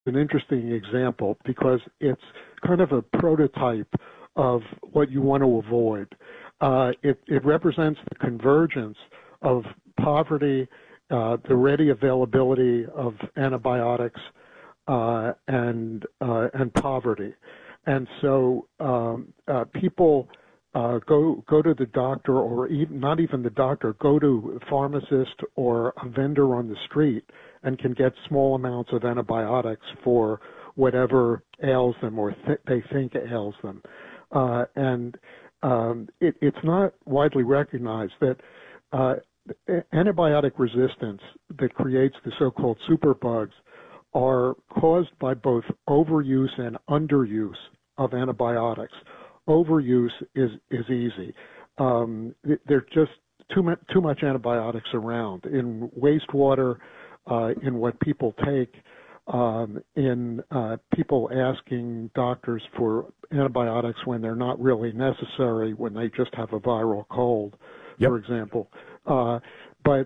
an interesting example because it's kind of a prototype of what you want to avoid. It represents the convergence of poverty, the ready availability of antibiotics, and poverty. And so people go to the doctor, or even, not even the doctor, go to a pharmacist or a vendor on the street and can get small amounts of antibiotics for whatever ails them or they think ails them. It's not widely recognized that antibiotic resistance that creates the so-called superbugs are caused by both overuse and underuse of antibiotics. Overuse is easy. There's just too much antibiotics around in wastewater, in what people take, in people asking doctors for antibiotics when they're not really necessary, when they just have a viral cold, for example. But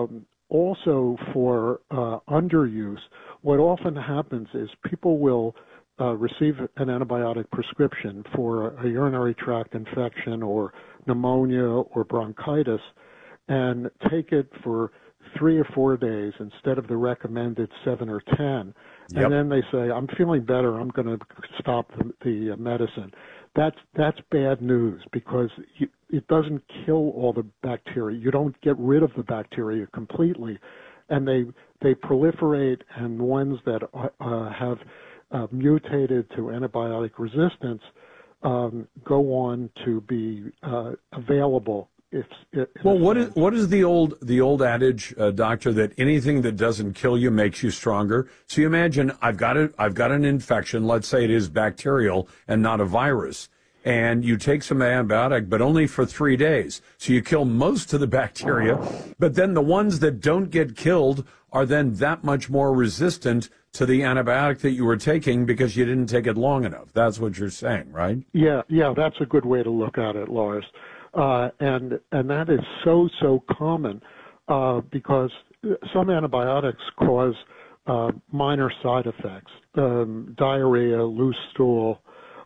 also for underuse, what often happens is people will receive an antibiotic prescription for a urinary tract infection or pneumonia or bronchitis and take it for 3 or 4 days instead of the recommended 7 or 10. And then they say, I'm feeling better, I'm going to stop the medicine. That's bad news because it doesn't kill all the bacteria. You don't get rid of the bacteria completely. And they proliferate, and the ones that have mutated to antibiotic resistance go on to be available. What is the old adage, doctor, that anything that doesn't kill you makes you stronger? So you imagine I've got an infection. Let's say it is bacterial and not a virus, and you take some antibiotic, but only for 3 days. So you kill most of the bacteria, but then the ones that don't get killed are then that much more resistant to the antibiotic that you were taking because you didn't take it long enough. That's what you're saying, right? Yeah, that's a good way to look at it, Lars. And that is so common because some antibiotics cause minor side effects, diarrhea, loose stool,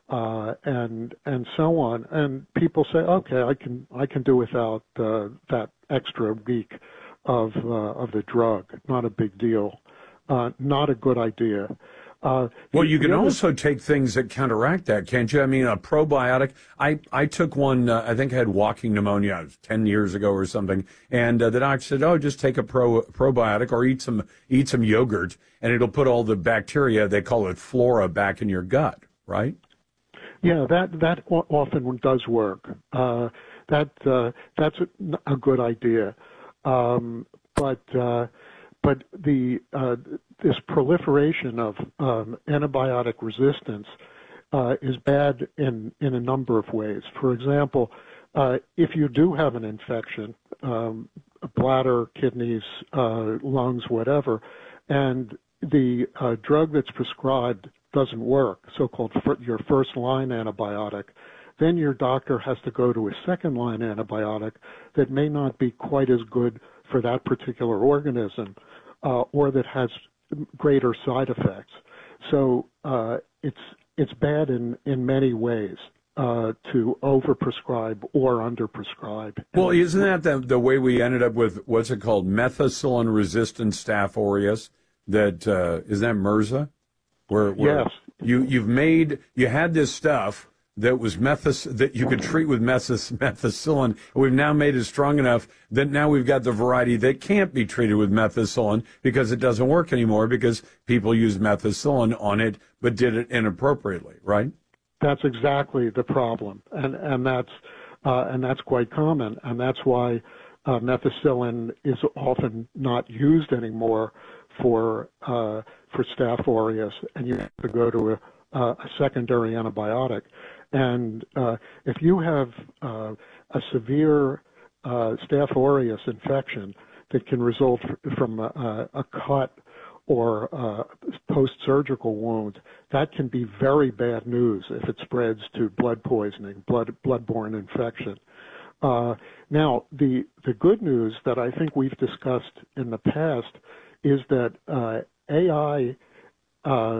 and so on. And people say, okay, I can do without that extra week of the drug. Not a big deal. Not a good idea. Well, you can also take things that counteract that, can't you? I mean, a probiotic. I took one, I think I had walking pneumonia 10 years ago or something, and the doctor said, oh, just take a probiotic or eat some yogurt, and it'll put all the bacteria, they call it flora, back in your gut, right? Yeah, that often does work. That's a good idea. But this proliferation of antibiotic resistance is bad in a number of ways. For example, if you do have an infection, bladder, kidneys, lungs, whatever, and the drug that's prescribed doesn't work, so-called your first-line antibiotic, then your doctor has to go to a second-line antibiotic that may not be quite as good for that particular organism, or that has greater side effects. So it's bad in many ways to overprescribe or underprescribe. Well, isn't that the way we ended up with what's it called, methicillin-resistant Staph aureus? That isn't that MRSA? Where yes, you had this stuff that was that you could treat with methicillin. We've now made it strong enough that now we've got the variety that can't be treated with methicillin because it doesn't work anymore because people use methicillin on it but did it inappropriately, right? That's exactly the problem, and that's quite common, and that's why methicillin is often not used anymore for Staph aureus, and you have to go to a secondary antibiotic. And if you have a severe Staph aureus infection that can result from a cut or a post-surgical wound, that can be very bad news if it spreads to blood poisoning, bloodborne infection. Now, the good news that I think we've discussed in the past is that AI uh,